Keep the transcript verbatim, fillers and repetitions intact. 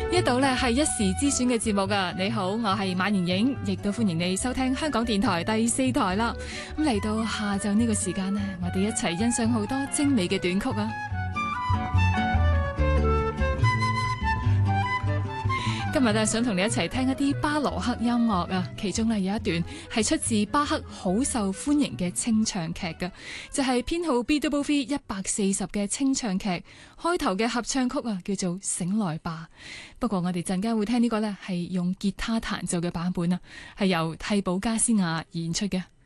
呢度呢係一時之選嘅節目噶。你好，我係馬妍妍，亦都歡迎你收聽香港電台第四台啦。咁嚟到下晝呢個時間呢，我哋一齊欣賞好多精美嘅短曲啊！今日咧想同你一齊聽一啲巴洛克音樂啊，其中咧有一段係出自巴克好受歡迎嘅清唱劇嘅，就係編號 B W V 一百四十嘅清唱劇開頭嘅合唱曲啊，叫做《醒來吧》。不過我哋陣間會聽呢個咧係用吉他彈奏嘅版本啊，係由蒂寶加斯亞演出嘅。